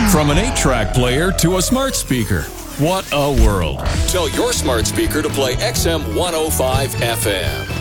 From an 8-track player to a smart speaker. What a world. Tell your smart speaker to play XM 105 FM.